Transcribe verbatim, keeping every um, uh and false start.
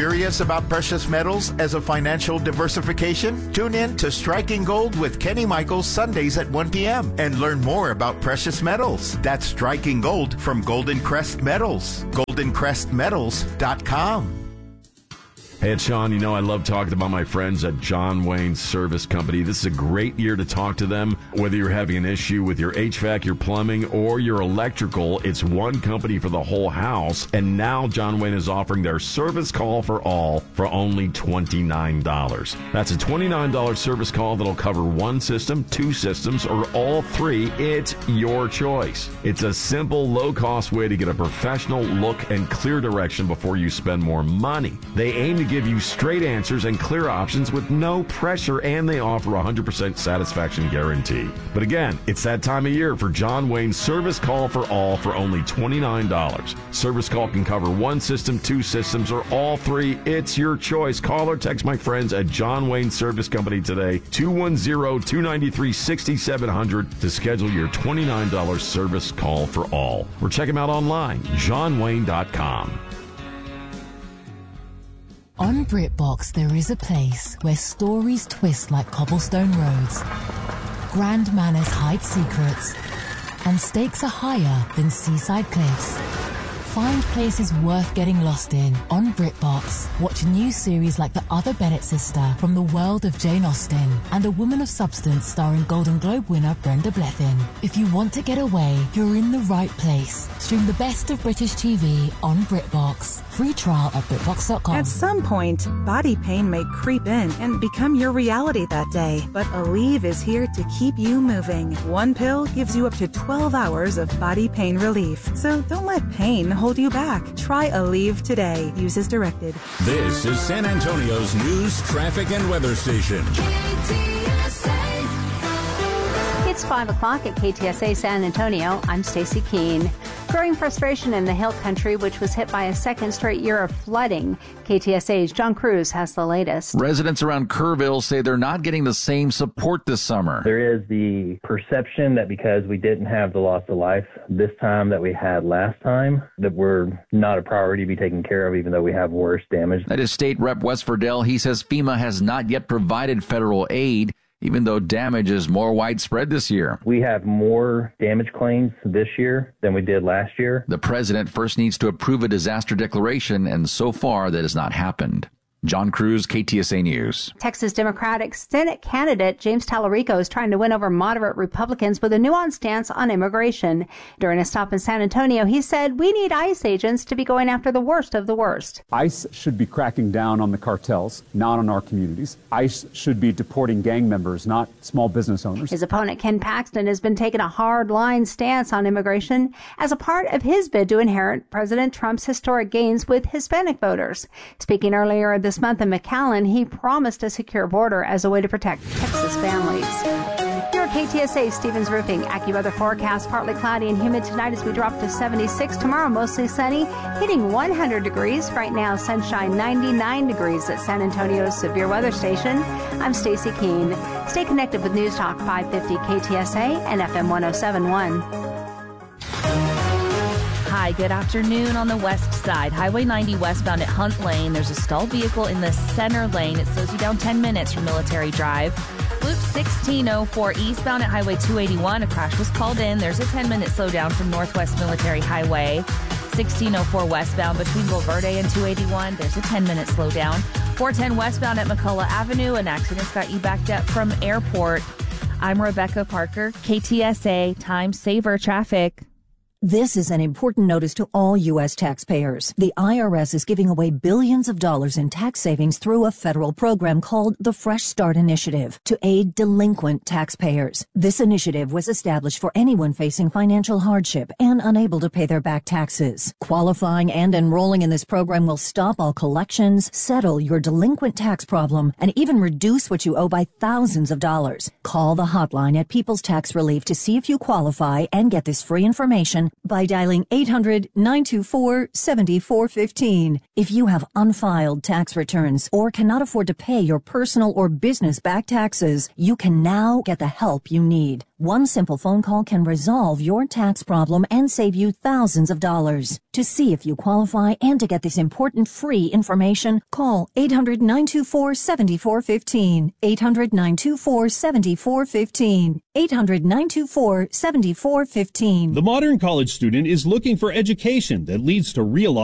Curious about precious metals as a financial diversification? Tune in to Striking Gold with Kenny Michaels Sundays at one p.m. and learn more about precious metals. That's Striking Gold from Golden Crest Metals. golden crest metals dot com. Hey, it's Sean. You know I love talking about my friends at John Wayne Service Company. This is a great year to talk to them. Whether you're having an issue with your H V A C, your plumbing, or your electrical, it's one company for the whole house. And now John Wayne is offering their service call for all for only twenty-nine dollars. That's a twenty-nine dollars service call that'll cover one system, two systems, or all three. It's your choice. It's a simple, low-cost way to get a professional look and clear direction before you spend more money. They aim to give you straight answers and clear options with no pressure, and they offer a one hundred percent satisfaction guarantee. But again, it's that time of year for John Wayne's Service Call for All for only twenty-nine dollars. Service call can cover one system, two systems, or all three. It's your choice. Call or text my friends at John Wayne Service Company today, two one zero, two nine three, six seven zero zero to schedule your twenty-nine dollars service call for all. Or check them out online, john wayne dot com. On BritBox, there is a place where stories twist like cobblestone roads, grand manners hide secrets, and stakes are higher than seaside cliffs. Find places worth getting lost in on BritBox. Watch a new series like The Other Bennett Sister from the world of Jane Austen and A Woman of Substance starring Golden Globe winner Brenda Blethyn. If you want to get away, you're in the right place. Stream the best of British T V on BritBox. Free trial at BritBox dot com. At some point, body pain may creep in and become your reality that day. But Aleve is here to keep you moving. One pill gives you up to twelve hours of body pain relief. So don't let pain hold you back. Try Aleve today. Use as directed. This is San Antonio's news, traffic, and weather station. It's five o'clock at K T S A San Antonio. I'm Stacy Keene. Growing frustration in the Hill Country, which was hit by a second straight year of flooding. K T S A's John Cruz has the latest. Residents around Kerrville say they're not getting the same support this summer. There is the perception that because we didn't have the loss of life this time that we had last time, that we're not a priority to be taken care of, even though we have worse damage. That is State Rep Wes Ferdell. He says FEMA has not yet provided federal aid, even though damage is more widespread this year. We have more damage claims this year than we did last year. The president first needs to approve a disaster declaration, and so far that has not happened. John Cruz, K T S A News. Texas Democratic Senate candidate James Tallarico is trying to win over moderate Republicans with a nuanced stance on immigration. During a stop in San Antonio, he said, "We need ICE agents to be going after the worst of the worst." ICE should be cracking down on the cartels, not on our communities. ICE should be deporting gang members, not small business owners. His opponent, Ken Paxton, has been taking a hard-line stance on immigration as a part of his bid to inherit President Trump's historic gains with Hispanic voters. Speaking earlier this This month in McAllen, he promised a secure border as a way to protect Texas families. Here at K T S A Stevens Roofing, AccuWeather forecast, partly cloudy and humid tonight as we drop to seventy-six. Tomorrow, mostly sunny, hitting one hundred degrees. Right now, sunshine ninety-nine degrees at San Antonio's Severe Weather Station. I'm Stacy Keene. Stay connected with News Talk five fifty K T S A and F M one oh seven point one. Hi, good afternoon. On the west side, Highway ninety westbound at Hunt Lane. There's a stalled vehicle in the center lane. It slows you down ten minutes from Military Drive. Loop sixteen oh four eastbound at Highway two eighty-one. A crash was called in. There's a ten minute slowdown from Northwest Military Highway. sixteen oh four westbound between Valverde and two eighty-one. There's a ten minute slowdown. four ten westbound at McCullough Avenue. An accident's got you backed up from Airport. I'm Rebecca Parker, K T S A Time Saver Traffic. This is an important notice to all U S taxpayers. The I R S is giving away billions of dollars in tax savings through a federal program called the Fresh Start Initiative to aid delinquent taxpayers. This initiative was established for anyone facing financial hardship and unable to pay their back taxes. Qualifying and enrolling in this program will stop all collections, settle your delinquent tax problem, and even reduce what you owe by thousands of dollars. Call the hotline at People's Tax Relief to see if you qualify and get this free information by dialing eight hundred, nine two four, seven four one five. If you have unfiled tax returns or cannot afford to pay your personal or business back taxes, you can now get the help you need. One simple phone call can resolve your tax problem and save you thousands of dollars. To see if you qualify and to get this important free information, call eight hundred, nine two four, seven four one five, eight hundred, nine two four, seven four one five, eight hundred, nine two four, seven four one five. The modern college student is looking for education that leads to real